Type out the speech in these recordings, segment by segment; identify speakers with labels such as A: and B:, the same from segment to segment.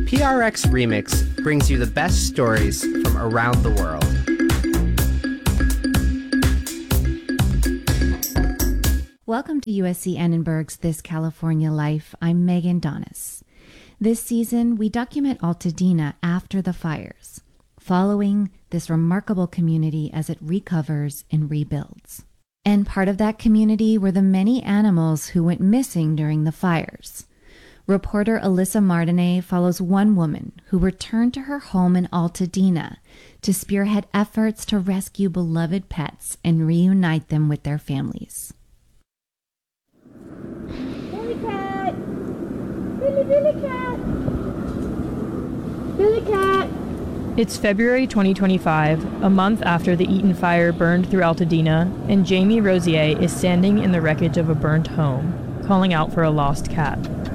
A: PRX Remix brings you the best stories from around the world.
B: Welcome to USC Annenberg's This California Life. I'm Megan Donis. This season, we document Altadena after the fires, following this remarkable community as it recovers and rebuilds. And part of that community were the many animals who went missing during the fires. Reporter Alyssa Martinet follows one woman who returned to her home in Altadena to spearhead efforts to rescue beloved pets and reunite them with their families.
C: Billy cat! Billy cat! Billy cat!
D: It's February 2025, a month after the Eaton fire burned through Altadena, and Jamie Rosier is standing in the wreckage of a burnt home, calling out for a lost cat.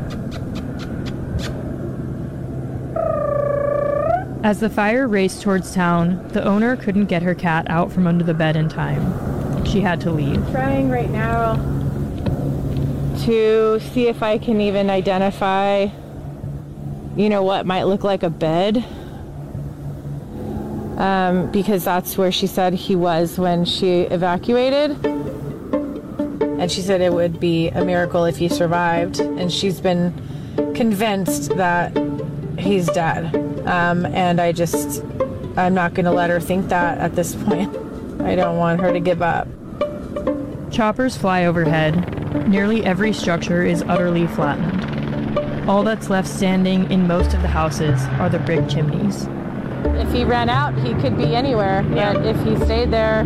D: As the fire raced towards town, the owner couldn't get her cat out from under the bed in time. She had to leave.
C: I'm trying right now to see if I can even identify, what might look like a bed. Because that's where she said he was when she evacuated. And she said it would be a miracle if he survived. And she's been convinced that he's dead. And I'm not going to let her think that at this point. I don't want her to give up.
D: Choppers fly overhead. Nearly every structure is utterly flattened. All that's left standing in most of the houses are the brick chimneys.
C: If he ran out, he could be anywhere.
D: Yeah.
C: But if he stayed there,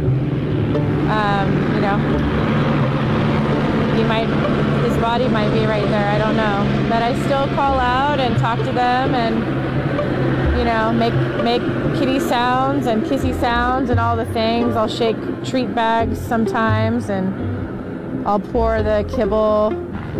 C: his body might be right there. I don't know. But I still call out and talk to them and, make kitty sounds and kissy sounds and all the things. I'll shake treat bags sometimes and I'll pour the kibble.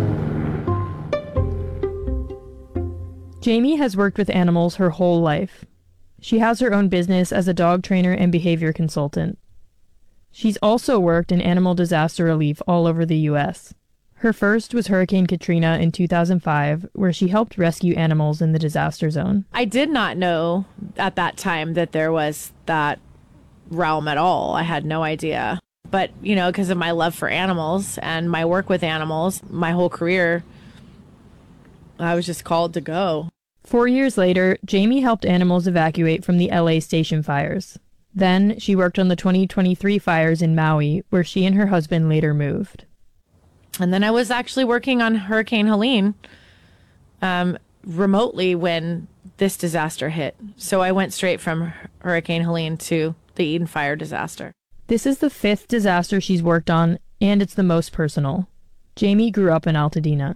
D: Jamie has worked with animals her whole life. She has her own business as a dog trainer and behavior consultant. She's also worked in animal disaster relief all over the U.S. Her first was Hurricane Katrina in 2005, where she helped rescue animals in the disaster zone.
C: I did not know at that time that there was that realm at all. I had no idea. But, because of my love for animals and my work with animals, my whole career, I was just called to go.
D: 4 years later, Jamie helped animals evacuate from the LA station fires. Then she worked on the 2023 fires in Maui, where she and her husband later moved.
C: And then I was actually working on Hurricane Helene remotely when this disaster hit. So I went straight from Hurricane Helene to the Eaton fire disaster.
D: This is the 5th disaster she's worked on, and it's the most personal. Jamie grew up in Altadena.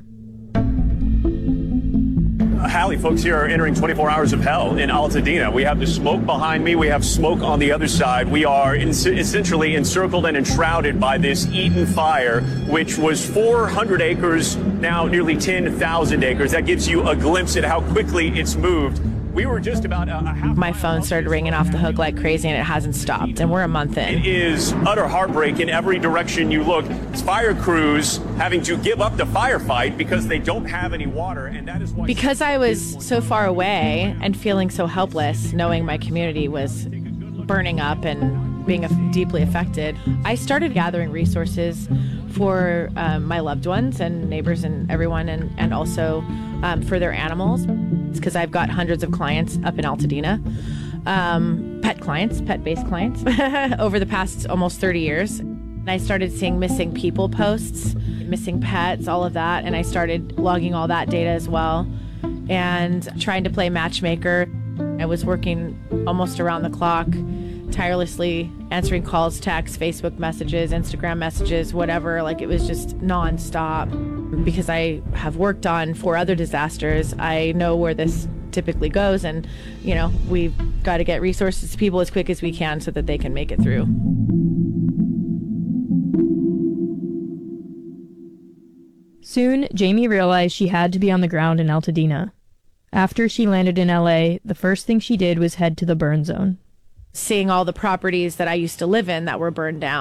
E: Hallie, folks here are entering 24 hours of hell in Altadena. We have the smoke behind me. We have smoke on the other side. We are essentially encircled and enshrouded by this Eaton fire, which was 400 acres, now nearly 10,000 acres. That gives you a glimpse at how quickly it's moved. We were just about a half.
C: My phone started ringing off the hook like crazy, and it hasn't stopped. And we're a month in.
E: It is utter heartbreak in every direction you look. It's fire crews having to give up the firefight because they don't have any water, and that is why.
C: Because I was so far away and feeling so helpless, knowing my community was burning up and being deeply affected, I started gathering resources for my loved ones and neighbors and everyone, and also for their animals. It's because I've got hundreds of clients up in Altadena, pet-based clients, over the past almost 30 years. And I started seeing missing people posts, missing pets, all of that, and I started logging all that data as well and trying to play matchmaker. I was working almost around the clock, tirelessly answering calls, texts, Facebook messages, Instagram messages, whatever. Like, it was just nonstop. Because I have worked on 4 other disasters, I know where this typically goes, and we've got to get resources to people as quick as we can so that they can make it through.
D: Soon, Jamie realized she had to be on the ground in Altadena. After she landed in LA, the first thing she did was head to the burn zone.
C: Seeing all the properties that I used to live in that were burned down,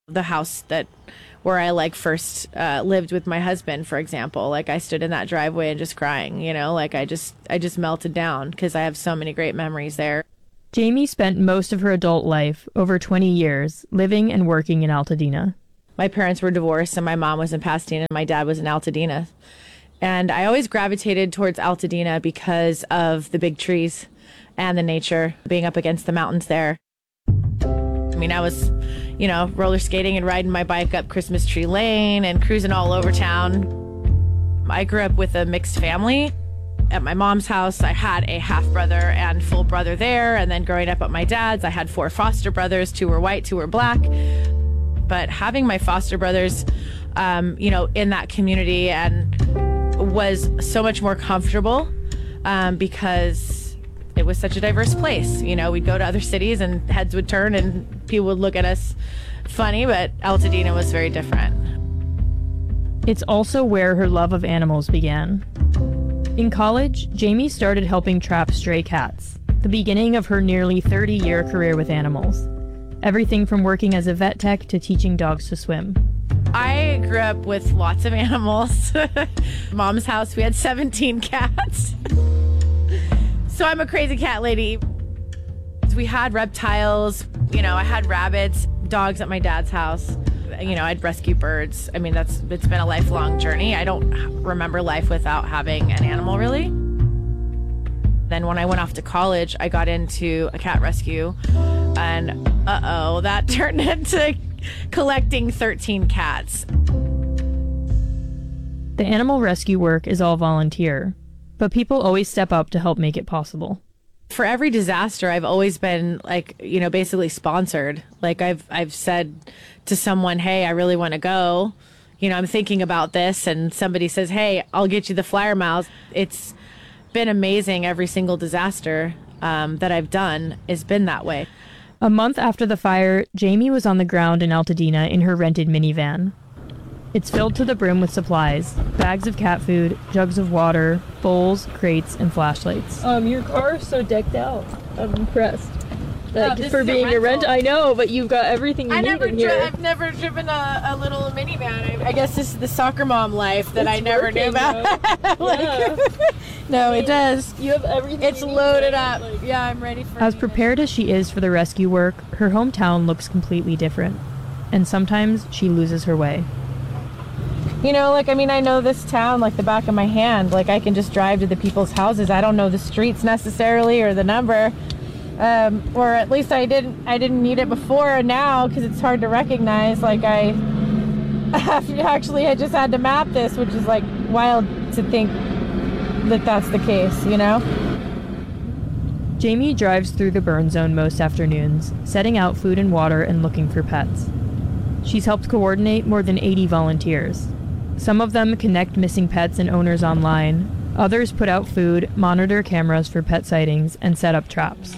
C: The house where I like first lived with my husband, for example, like I stood in that driveway and just crying, you know, like I just melted down because I have so many great memories there.
D: Jamie spent most of her adult life, over 20 years, living and working in Altadena.
C: My parents were divorced and my mom was in Pasadena and my dad was in Altadena. And I always gravitated towards Altadena because of the big trees and the nature, being up against the mountains there. I mean, I was, you know, roller skating and riding my bike up Christmas Tree Lane and cruising all over town. I grew up with a mixed family. At my mom's house, I had a half brother and full brother there. And then growing up at my dad's, I had 4 foster brothers. 2 were white, 2 were black. But having my foster brothers, you know, in that community and was so much more comfortable because it was such a diverse place. You know, we'd go to other cities and heads would turn and people would look at us funny, but Altadena was very different.
D: It's also where her love of animals began. In college, Jamie started helping trap stray cats, the beginning of her nearly 30-year career with animals. Everything from working as a vet tech to teaching dogs to swim.
C: I grew up with lots of animals. Mom's house, we had 17 cats. So I'm a crazy cat lady. We had reptiles, you know, I had rabbits, dogs at my dad's house. You know, I'd rescue birds. I mean, it's been a lifelong journey. I don't remember life without having an animal, really. Then when I went off to college, I got into a cat rescue, and that turned into collecting 13 cats.
D: The animal rescue work is all volunteer, but people always step up to help make it possible.
C: For every disaster, I've always been like, you know, basically sponsored. Like I've said to someone, hey, I really want to go. You know, I'm thinking about this, and somebody says, hey, I'll get you the flyer miles. It's been amazing. Every single disaster that I've done has been that way.
D: A month after the fire, Jamie was on the ground in Altadena in her rented minivan. It's filled to the brim with supplies, bags of cat food, jugs of water, bowls, crates, and flashlights.
F: Your car is so decked out. I'm impressed. Like,
C: this
F: for
C: is a
F: being a rent,
C: rental.
F: I know, but you've got everything you need in here.
C: I've never driven a little minivan. I guess this is the soccer mom life that
F: It's
C: I never
F: working,
C: knew about.
F: Yeah.
C: No, it does.
F: You have everything.
C: It's
F: you need,
C: loaded
F: right?
C: up.
F: Like,
C: Yeah, I'm ready for
D: As
C: it.
D: prepared as she is for the rescue work, her hometown looks completely different. And sometimes she loses her way.
C: You know, like, I mean, I know this town like the back of my hand. Like, I can just drive to the people's houses. I don't know the streets necessarily or the number. Or at least I didn't need it before, and now, because it's hard to recognize, like I just had to map this, which is like wild to think that that's the case, you know?
D: Jamie drives through the burn zone most afternoons, setting out food and water and looking for pets. She's helped coordinate more than 80 volunteers. Some of them connect missing pets and owners online. Others put out food, monitor cameras for pet sightings, and set up traps.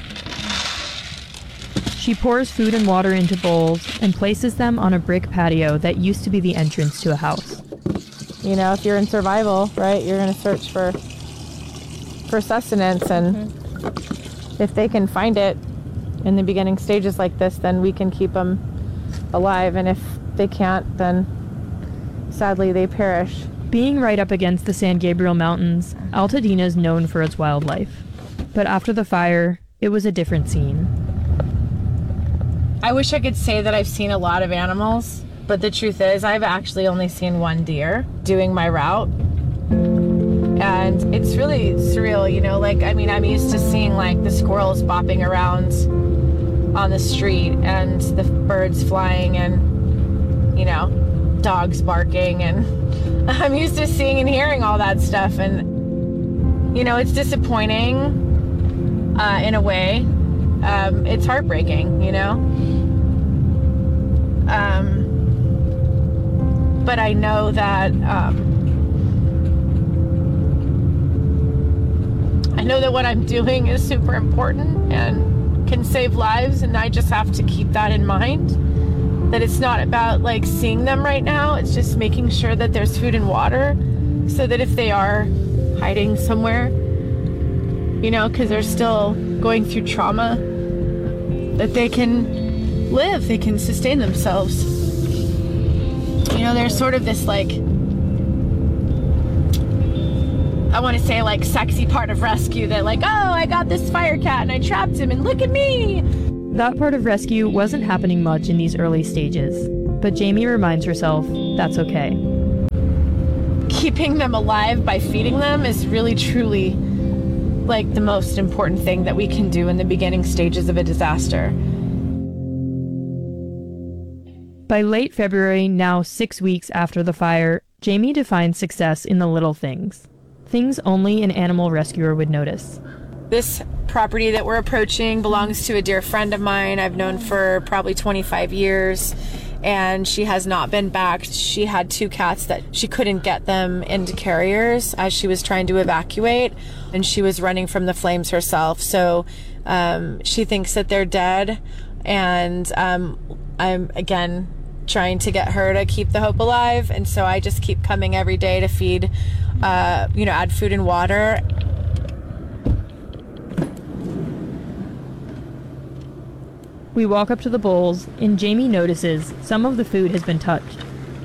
D: She pours food and water into bowls and places them on a brick patio that used to be the entrance to a house.
C: You know, if you're in survival, right, you're going to search for sustenance, and if they can find it in the beginning stages like this, then we can keep them alive, and if they can't, then sadly they perish.
D: Being right up against the San Gabriel Mountains, Altadena is known for its wildlife. But after the fire, it was a different scene.
C: I wish I could say that I've seen a lot of animals, but the truth is I've actually only seen one deer doing my route. And it's really surreal, you know, like, I mean, I'm used to seeing like the squirrels bopping around on the street and the birds flying and, you know, dogs barking, and I'm used to seeing and hearing all that stuff. And, you know, it's disappointing in a way. It's heartbreaking, you know? But I know that what I'm doing is super important and can save lives, and I just have to keep that in mind. That it's not about like seeing them right now, it's just making sure that there's food and water, so that if they are hiding somewhere, you know, because they're still going through trauma, that they can live, they can sustain themselves. You know, there's sort of this like, I want to say like sexy part of rescue that like, oh, I got this fire cat and I trapped him and look at me.
D: That part of rescue wasn't happening much in these early stages, but Jamie reminds herself that's okay.
C: Keeping them alive by feeding them is really truly like the most important thing that we can do in the beginning stages of a disaster.
D: By late February, now 6 weeks after the fire, Jamie defines success in the little things. Things only an animal rescuer would notice.
C: This property that we're approaching belongs to a dear friend of mine I've known for probably 25 years, and she has not been back. She had 2 cats that she couldn't get them into carriers as she was trying to evacuate, and she was running from the flames herself. So she thinks that they're dead, and I'm again trying to get her to keep the hope alive, and so I just keep coming every day to feed, add food and water.
D: We walk up to the bowls, and Jamie notices some of the food has been touched.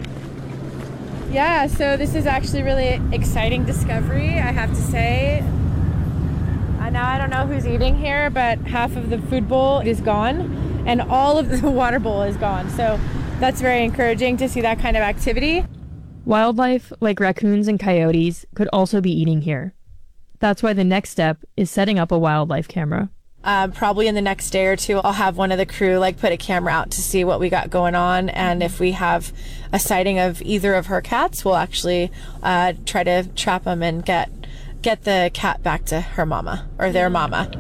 C: Yeah, so this is actually really exciting discovery, I have to say. Now I don't know who's eating here, but half of the food bowl is gone, and all of the water bowl is gone. So that's very encouraging to see that kind of activity.
D: Wildlife, like raccoons and coyotes, could also be eating here. That's why the next step is setting up a wildlife camera.
C: Probably in the next day or 2, I'll have one of the crew put a camera out to see what we got going on, and if we have a sighting of either of her cats, we'll actually try to trap them and get the cat back to her mama, or their mama.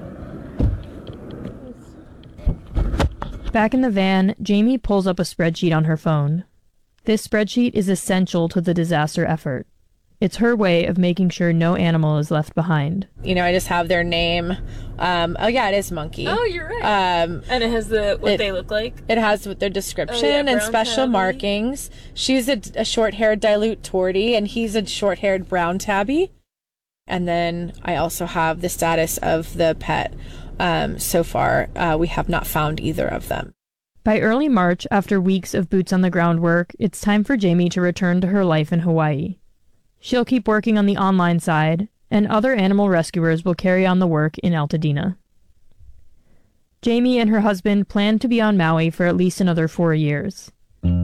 D: Back in the van, Jamie pulls up a spreadsheet on her phone. This spreadsheet is essential to the disaster effort. It's her way of making sure no animal is left behind.
C: You know, I just have their name. It is Monkey.
F: Oh, you're right. And it has what they look like?
C: It has their description and special tabby markings. She's a short-haired dilute tortie, and he's a short-haired brown tabby. And then I also have the status of the pet. So far, we have not found either of them.
D: By early March, after weeks of boots-on-the-ground work, it's time for Jamie to return to her life in Hawaii. She'll keep working on the online side, and other animal rescuers will carry on the work in Altadena. Jamie and her husband plan to be on Maui for at least another 4 years.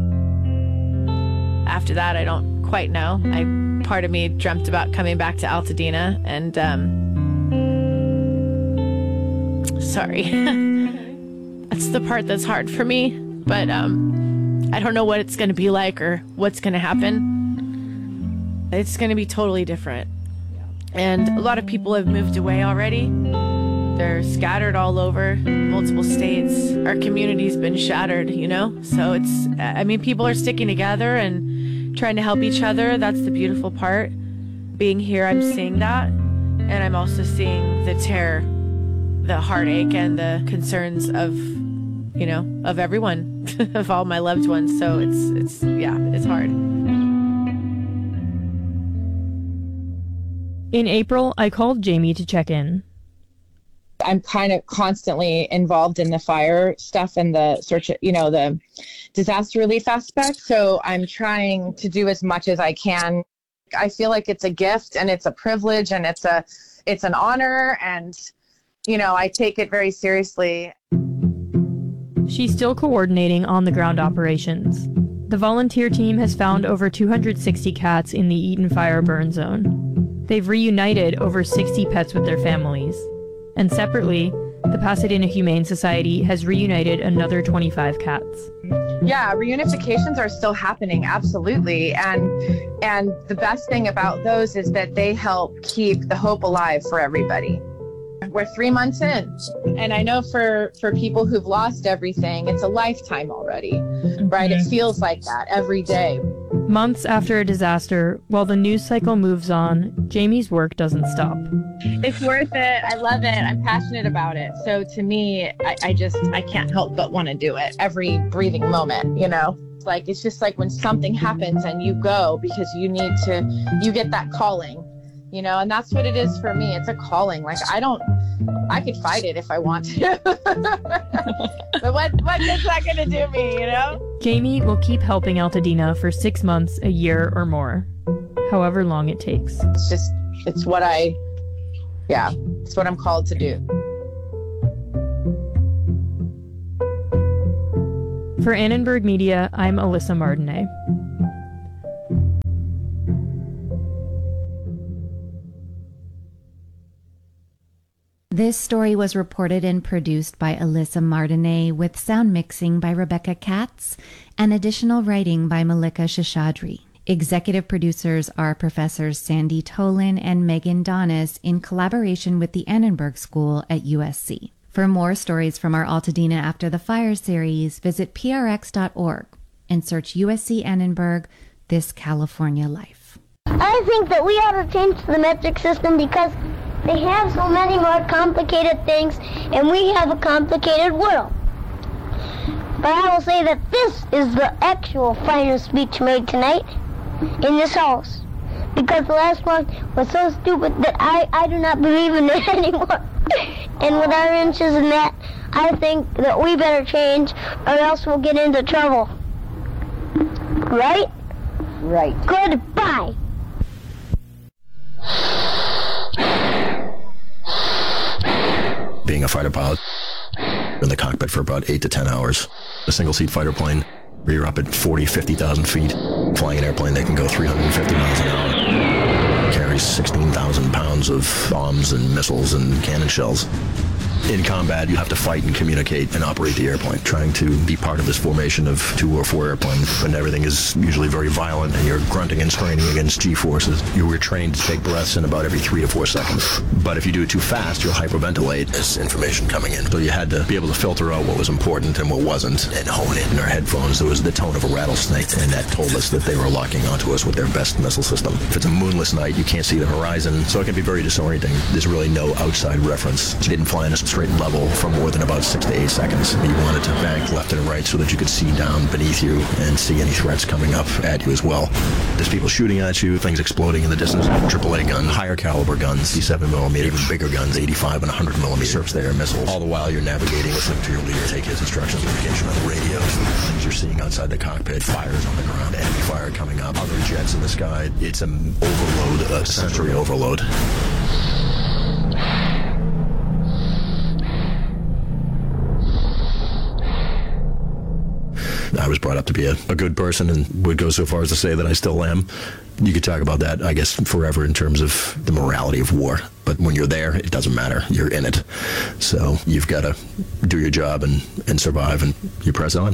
C: After that, I don't quite know. Part of me dreamt about coming back to Altadena, and sorry. That's the part that's hard for me, but I don't know what it's going to be like or what's going to happen. It's going to be totally different. And a lot of people have moved away already. They're scattered all over multiple states. Our community's been shattered, So people are sticking together and trying to help each other. That's the beautiful part. Being here, I'm seeing that. And I'm also seeing the terror, the heartache, and the concerns of everyone, of all my loved ones. So it's hard.
D: In April, I called Jamie to check in.
G: I'm kind of constantly involved in the fire stuff and the search, the disaster relief aspect. So I'm trying to do as much as I can. I feel like it's a gift and it's a privilege and it's an honor, and, I take it very seriously.
D: She's still coordinating on-the-ground operations. The volunteer team has found over 260 cats in the Eaton Fire burn zone. They've reunited over 60 pets with their families. And separately, the Pasadena Humane Society has reunited another 25 cats.
G: Yeah, reunifications are still happening, absolutely. And the best thing about those is that they help keep the hope alive for everybody. We're 3 months in, and I know for people who've lost everything, it's a lifetime already, right? It feels like that every day.
D: Months after a disaster, while the news cycle moves on, Jamie's work doesn't stop.
G: It's worth it. I love it. I'm passionate about it. So to me, I can't help but want to do it every breathing moment, It's just like when something happens and you go because you get that calling. And that's what it is for me. It's a calling. Like, I don't I could fight it if I want to. But what is that going to do me, you know?
D: Jamie will keep helping Altadena for 6 months, a year, or more, however long it takes.
G: It's what I'm called to do.
D: For Annenberg Media, I'm Alyssa Martinet.
B: This story was reported and produced by Alyssa Martinet with sound mixing by Rebecca Katz and additional writing by Malika Shashadri. Executive producers are Professors Sandy Tolan and Megan Donis in collaboration with the Annenberg School at USC. For more stories from our Altadena After the Fire series, visit prx.org and search USC Annenberg, This California Life.
H: I think that we ought to change the metric system because they have so many more complicated things and we have a complicated world. But I will say that this is the actual final speech made tonight in this house. Because the last one was so stupid that I do not believe in it anymore. And with our inches in that, I think that we better change or else we'll get into trouble. Right?
G: Right.
H: Goodbye.
I: Being a fighter pilot in the cockpit for about 8 to 10 hours. A single-seat fighter plane where you're up at 40, 50,000 feet, flying an airplane that can go 350 miles an hour. Carries 16,000 pounds of bombs and missiles and cannon shells. In combat, you have to fight and communicate and operate the airplane, trying to be part of this formation of 2 or 4 airplanes. And everything is usually very violent, and you're grunting and straining against G-forces. You were trained to take breaths in about every 3 to 4 seconds. But if you do it too fast, you'll hyperventilate as information coming in. So you had to be able to filter out what was important and what wasn't, and hone it. In our headphones, there was the tone of a rattlesnake, and that told us that they were locking onto us with their best missile system. If it's a moonless night, you can't see the horizon, so it can be very disorienting. There's really no outside reference. You didn't fly in a straight level for more than about 6 to 8 seconds. You wanted to bank left and right so that you could see down beneath you and see any threats coming up at you as well. There's people shooting at you, things exploding in the distance. AAA gun, higher caliber guns, C7mm, even bigger guns, 85 and 100mm surface-to-air missiles. All the while you're navigating, listening to your leader, take his instructions, communication on the radio, things you're seeing outside the cockpit, fires on the ground, enemy fire coming up, other jets in the sky. It's an overload, a sensory overload. I was brought up to be a good person and would go so far as to say that I still am. You could talk about that, I guess, forever in terms of the morality of war. But when you're there, it doesn't matter. You're in it. So you've got to do your job and survive, and you press on.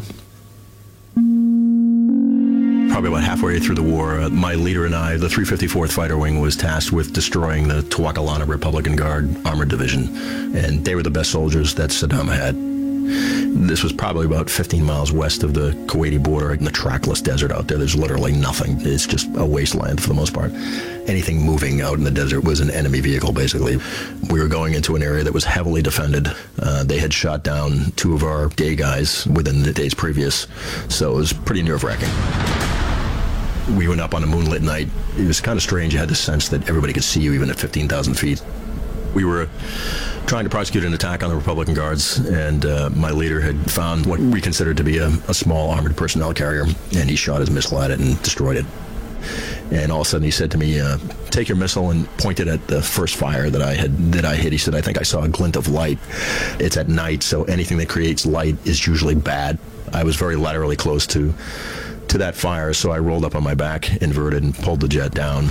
I: Probably about halfway through the war, my leader and I, the 354th Fighter Wing, was tasked with destroying the Tawakalana Republican Guard Armored Division. And they were the best soldiers that Saddam had. This was probably about 15 miles west of the Kuwaiti border in the trackless desert out there. There's literally nothing. It's just a wasteland for the most part. Anything moving out in the desert was an enemy vehicle, basically. We were going into an area that was heavily defended. They had shot down 2 of our day guys within the days previous, so it was pretty nerve-wracking. We went up on a moonlit night. It was kind of strange. You had the sense that everybody could see you even at 15,000 feet. We were trying to prosecute an attack on the Republican Guards, and my leader had found what we considered to be a small armored personnel carrier, and he shot his missile at it and destroyed it. And all of a sudden he said to me, take your missile and point it at the first fire that I hit. He said, I think I saw a glint of light. It's at night, so anything that creates light is usually bad. I was very laterally close to that fire, so I rolled up on my back, inverted, and pulled the jet down.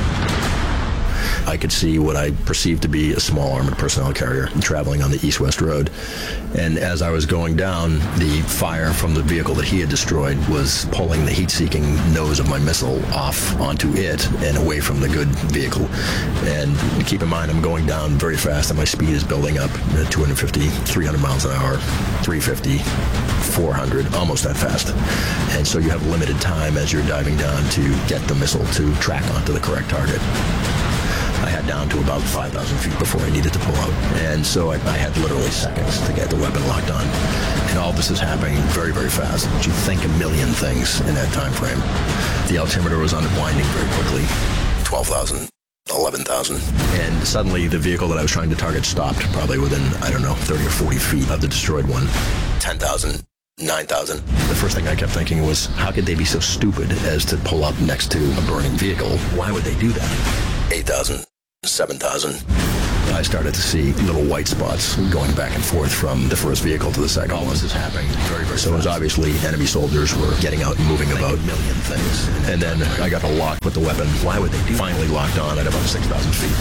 I: I could see what I perceived to be a small armored personnel carrier traveling on the east-west road. And as I was going down, the fire from the vehicle that he had destroyed was pulling the heat-seeking nose of my missile off onto it and away from the good vehicle. And keep in mind, I'm going down very fast and my speed is building up at 250, 300 miles an hour, 350, 400, almost that fast. And so you have limited time as you're diving down to get the missile to track onto the correct target. I had down to about 5,000 feet before I needed to pull out. And so I had literally seconds to get the weapon locked on. And all this is happening very, very fast. You think a million things in that time frame. The altimeter was unwinding very quickly. 12,000, 11,000. And suddenly the vehicle that I was trying to target stopped, probably within, 30 or 40 feet of the destroyed one. 10,000, 9,000. The first thing I kept thinking was, how could they be so stupid as to pull up next to a burning vehicle? Why would they do that? 8,000, 7,000. I started to see little white spots going back and forth from the first vehicle to the second. All this is happening very, very fast. So it was obviously enemy soldiers were getting out and moving about. A million things. And then I got to lock with the weapon. Why would they do that? Finally locked on at about 6,000 feet.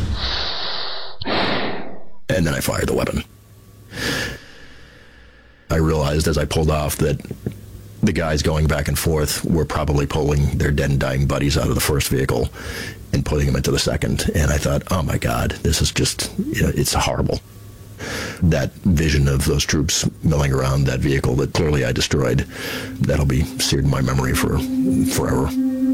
I: And then I fired the weapon. I realized as I pulled off that the guys going back and forth were probably pulling their dead and dying buddies out of the first vehicle and putting them into the second. And I thought, oh my God, this is just, it's horrible. That vision of those troops milling around that vehicle that clearly I destroyed, that'll be seared in my memory for forever.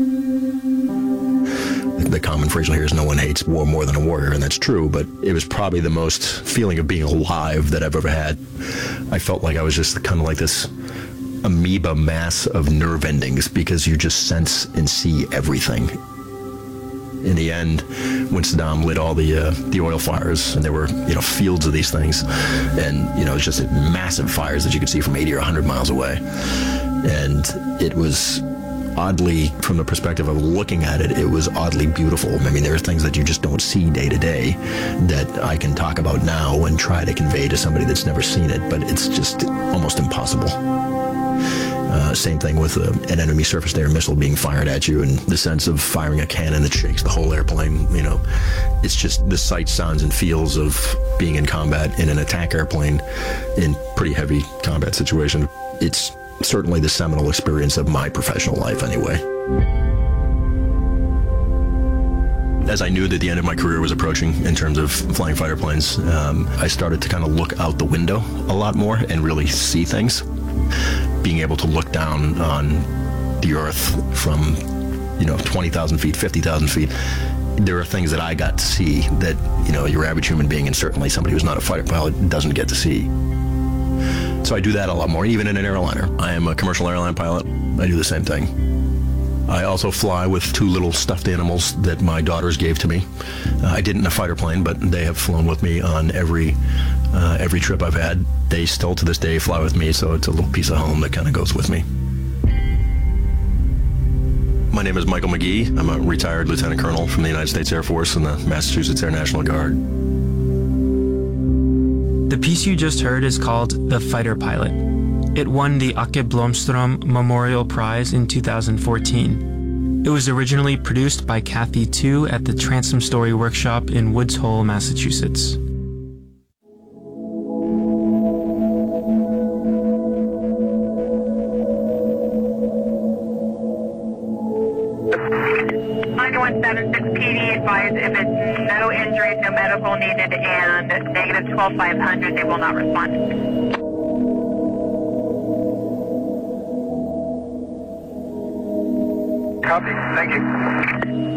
I: The common phrase here is no one hates war more than a warrior, and that's true, but it was probably the most feeling of being alive that I've ever had. I felt like I was just kind of like this amoeba mass of nerve endings because you just sense and see everything. In the end, when Saddam lit all the oil fires, and there were fields of these things, and it's just massive fires that you could see from 80 or 100 miles away, and it was oddly, from the perspective of looking at it, it was oddly beautiful. I mean, there are things that you just don't see day to day that I can talk about now and try to convey to somebody that's never seen it, but it's just almost impossible. Same thing with an enemy surface-to-air missile being fired at you, and the sense of firing a cannon that shakes the whole airplane. It's just the sights, sounds, and feels of being in combat in an attack airplane in pretty heavy combat situation. It's certainly the seminal experience of my professional life, anyway. As I knew that the end of my career was approaching in terms of flying fighter planes, I started to kind of look out the window a lot more and really see things. Being able to look down on the earth from, 20,000 feet, 50,000 feet, there are things that I got to see that, your average human being, and certainly somebody who's not a fighter pilot, doesn't get to see. So I do that a lot more, even in an airliner. I am a commercial airline pilot. I do the same thing. I also fly with two little stuffed animals that my daughters gave to me. I didn't in a fighter plane, but they have flown with me on every trip I've had. They still to this day fly with me, so it's a little piece of home that kind of goes with me. My name is Michael McGee. I'm a retired lieutenant colonel from the United States Air Force and the Massachusetts Air National Guard.
J: The piece you just heard is called The Fighter Pilot. It won the Åke Blomstrom Memorial Prize in 2014. It was originally produced by Kathy Tu at the Transom Story Workshop in Woods Hole, Massachusetts.
K: PD advised if it's no injuries, no medical needed, and negative 12,500, they will not respond.
L: Copy. Thank you.